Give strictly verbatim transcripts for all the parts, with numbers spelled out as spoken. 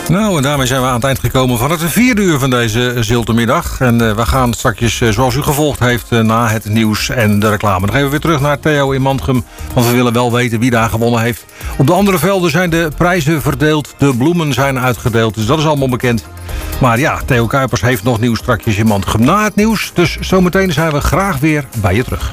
Nou, en daarmee zijn we aan het eind gekomen van het vierde uur van deze Ziltermiddag. En uh, we gaan straks, uh, zoals u gevolgd heeft, uh, na het nieuws en de reclame. Dan gaan we weer terug naar Theo in Mantrum, want we willen wel weten wie daar gewonnen heeft. Op de andere velden zijn de prijzen verdeeld, de bloemen zijn uitgedeeld, dus dat is allemaal bekend. Maar ja, Theo Kuipers heeft nog nieuws strakjes in Mantrum na het nieuws. Dus zometeen zijn we graag weer bij je terug.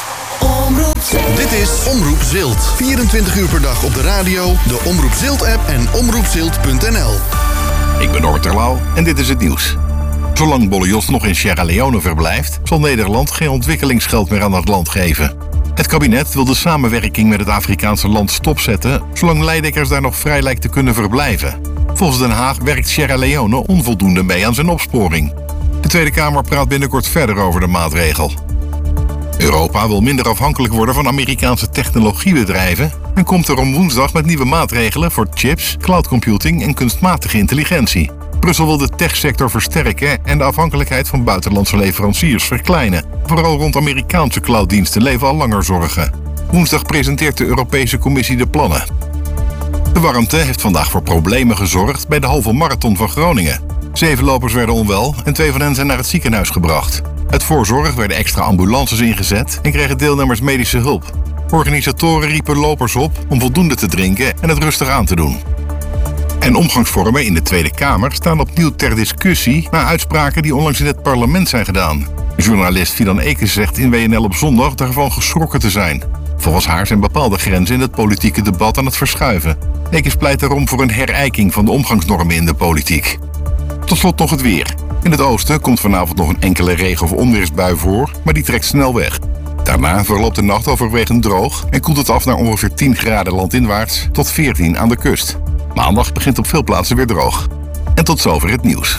Dit is Omroep Zilt. vierentwintig uur per dag op de radio, de Omroep Zilt-app en omroep zilt punt n l. Ik ben Norbert Terlouw en dit is het nieuws. Zolang Bolle Jos nog in Sierra Leone verblijft, zal Nederland geen ontwikkelingsgeld meer aan het land geven. Het kabinet wil de samenwerking met het Afrikaanse land stopzetten, zolang Leidekkers daar nog vrij lijkt te kunnen verblijven. Volgens Den Haag werkt Sierra Leone onvoldoende mee aan zijn opsporing. De Tweede Kamer praat binnenkort verder over de maatregel. Europa wil minder afhankelijk worden van Amerikaanse technologiebedrijven en komt er om woensdag met nieuwe maatregelen voor chips, cloudcomputing en kunstmatige intelligentie. Brussel wil de techsector versterken en de afhankelijkheid van buitenlandse leveranciers verkleinen. Vooral rond Amerikaanse clouddiensten leven al langer zorgen. Woensdag presenteert de Europese Commissie de plannen. De warmte heeft vandaag voor problemen gezorgd bij de halve marathon van Groningen. Zeven lopers werden onwel en twee van hen zijn naar het ziekenhuis gebracht. Uit voorzorg werden extra ambulances ingezet en kregen deelnemers medische hulp. Organisatoren riepen lopers op om voldoende te drinken en het rustig aan te doen. En omgangsvormen in de Tweede Kamer staan opnieuw ter discussie na uitspraken die onlangs in het parlement zijn gedaan. Journalist Fidan Ekes zegt in W N L op zondag daarvan geschrokken te zijn. Volgens haar zijn bepaalde grenzen in het politieke debat aan het verschuiven. Ekes pleit daarom voor een herijking van de omgangsnormen in de politiek. Tot slot nog het weer. In het oosten komt vanavond nog een enkele regen- of onweersbui voor, maar die trekt snel weg. Daarna verloopt de nacht overwegend droog en koelt het af naar ongeveer tien graden landinwaarts tot veertien aan de kust. Maandag begint op veel plaatsen weer droog. En tot zover het nieuws.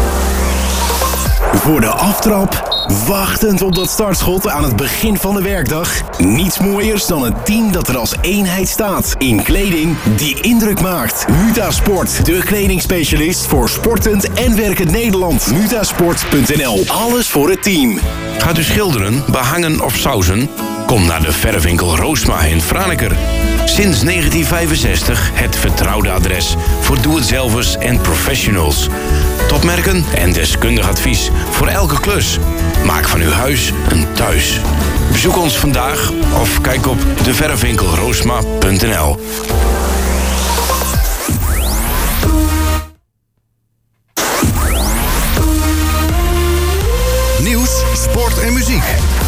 Voor de aftrap, wachtend op dat startschot aan het begin van de werkdag. Niets mooiers dan een team dat er als eenheid staat. In kleding die indruk maakt. Mutasport, de kledingspecialist voor sportend en werkend Nederland. mutasport punt n l, alles voor het team. Gaat u schilderen, behangen of sausen? Kom naar de verfwinkel Roosma in Franeker. Sinds negentien vijfenzestig het vertrouwde adres voor doe-het-zelvers en professionals. Topmerken en deskundig advies voor elke klus. Maak van uw huis een thuis. Bezoek ons vandaag of kijk op de verfwinkel roosma punt n l. Nieuws, sport en muziek.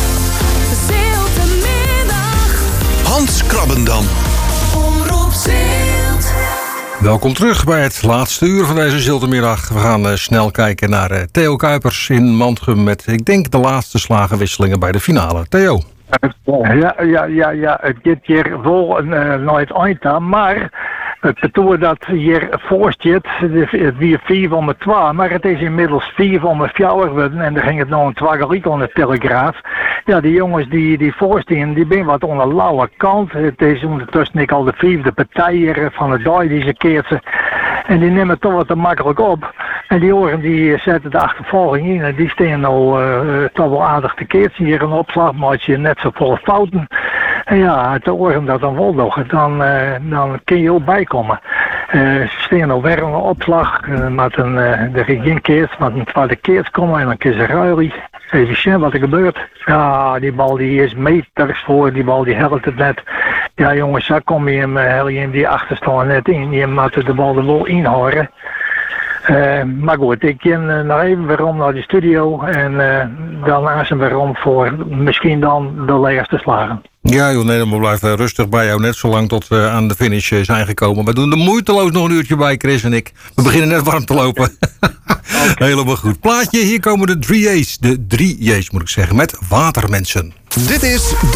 Hans Krabbendam. Omroep Zilt. Welkom terug bij het laatste uur van deze Ziltermiddag. We gaan uh, snel kijken naar uh, Theo Kuipers in Mantrum met, ik denk, de laatste slagenwisselingen bij de finale. Theo. Ja, ja, ja, ja. Het gaat hier vol uh, naar het eind, maar het betekent dat hier voorst zit, het weer vier van mijn twee, maar het is inmiddels vier van mijn vier geworden en er ging het nog een twageliek aan de telegraaf. Ja, die jongens die, die voorstien, die zijn wat aan de lauwe kant. Het is ondertussen ik al de vijfde partij hier van de dag die ze keertsen. En die nemen toch wat te makkelijk op. En die oren die zetten de achtervolging in en die staan al uh, toch wel aardig te keertsen hier een opslag, maar je net zo volle fouten. En ja, te oren dat dan wel nog, dan, uh, dan kun je ook bijkomen. Uh, ze staan al weer een opslag, uh, met een, uh, er is geen keert, met een tweede keert komen en dan kun ze ruilen. Even zien wat er gebeurt. Ja, die bal die is meters voor, die bal die helpt het net. Ja jongens, daar kom je hem, uh, je hem die achterstaan net in, je moet de bal er wel inhouden. Uh, maar goed, ik ken uh, nog even weer om naar de studio en uh, daarna zijn we weer om voor misschien dan de laatste slagen. Ja joh, nee, we blijven rustig bij jou net zolang tot we aan de finish zijn gekomen. We doen er moeiteloos nog een uurtje bij, Chris en ik. We beginnen net warm te lopen. Okay. Helemaal goed. Plaatje, hier komen de drie J's. De drie J's moet ik zeggen, met Watermensen. Dit is de